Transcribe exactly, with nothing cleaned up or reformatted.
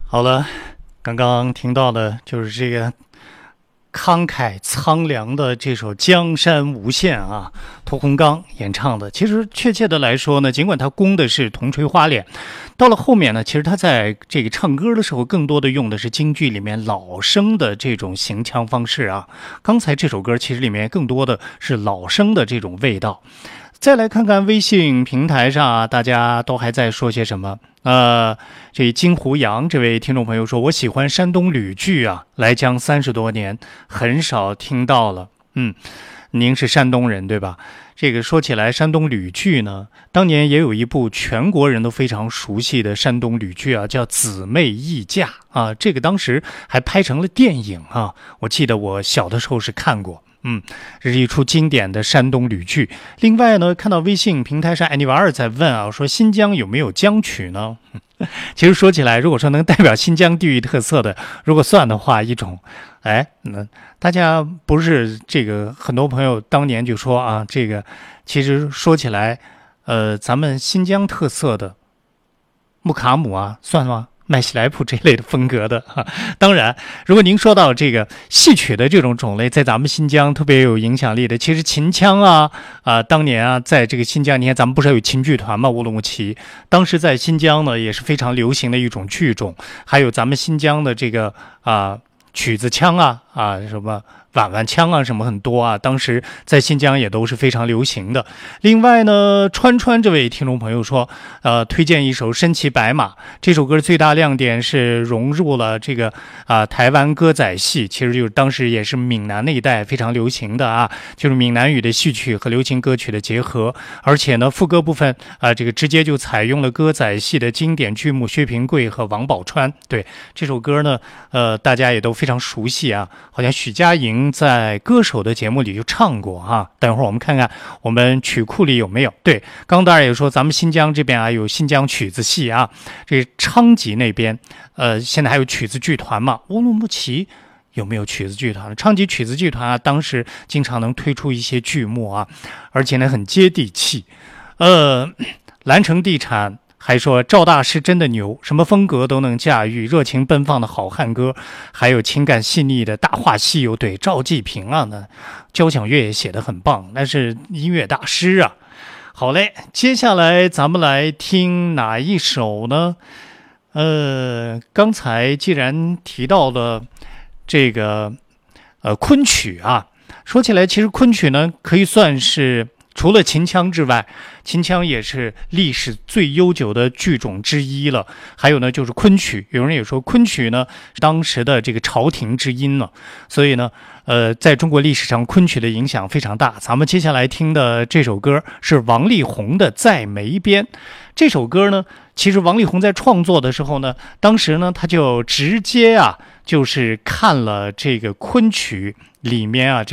好了，刚刚听到的就是这个慷慨苍凉的这首《江山无限》啊，屠洪刚演唱的。其实确切的来说呢，尽管他攻的是铜锤花脸，到了后面呢，其实他在这个唱歌的时候，更多的用的是京剧里面老生的这种行腔方式啊。刚才这首歌其实里面更多的是老生的这种味道。再来看看微信平台上啊，大家都还在说些什么？呃，这金湖阳这位听众朋友说，我喜欢山东吕剧啊，来江三十多年，很少听到了。嗯，您是山东人对吧？这个说起来，山东吕剧呢，当年也有一部全国人都非常熟悉的山东吕剧啊，叫《姊妹议嫁》啊，这个当时还拍成了电影啊，我记得我小的时候是看过。嗯，这是一出经典的山东吕剧。另外呢，看到微信平台上艾尼瓦尔在问啊，说新疆有没有江曲呢？其实说起来，如果说能代表新疆地域特色的，如果算的话，一种，哎，那大家不是这个很多朋友当年就说啊，这个其实说起来，呃，咱们新疆特色的木卡姆啊，算吗？麦西来普这类的风格的哈，当然，如果您说到这个戏曲的这种种类，在咱们新疆特别有影响力的，其实秦腔啊啊、呃，当年啊，在这个新疆，你看咱们不是有秦剧团嘛，乌鲁木齐，当时在新疆呢也是非常流行的一种剧种，还有咱们新疆的这个啊、呃、曲子腔啊啊什么。碗碗腔啊什么很多啊，当时在新疆也都是非常流行的。另外呢，川川这位听众朋友说，呃，推荐一首《身骑白马》这首歌，最大亮点是融入了这个啊、呃、台湾歌仔戏，其实就是当时也是闽南那一带非常流行的啊，就是闽南语的戏曲和流行歌曲的结合，而且呢，副歌部分啊、呃，这个直接就采用了歌仔戏的经典剧目薛平贵和王宝钏。对这首歌呢，呃，大家也都非常熟悉啊，好像许佳莹在歌手的节目里就唱过啊，等会儿我们看看我们曲库里有没有。对，刚当然也说咱们新疆这边啊有新疆曲子戏啊，这昌吉那边呃现在还有曲子剧团嘛，乌鲁木齐有没有曲子剧团？昌吉曲子剧团啊，当时经常能推出一些剧目啊，而且呢很接地气。呃，蓝城地产还说赵大师真的牛，什么风格都能驾驭，热情奔放的好汉歌，还有情感细腻的大话西游。对，赵季平啊，呢交响乐也写得很棒，那是音乐大师啊。好嘞，接下来咱们来听哪一首呢？呃，刚才既然提到了这个呃昆曲啊，说起来其实昆曲呢可以算是除了秦腔之外，秦腔也是历史最悠久的剧种之一了。还有呢，就是昆曲，有人也说昆曲呢是当时的这个朝廷之音呢。所以呢，呃，在中国历史上，昆曲的影响非常大。咱们接下来听的这首歌是王力宏的《在梅边》。这首歌呢，其实王力宏在创作的时候呢，当时呢他就直接啊，就是看了这个昆曲里面啊。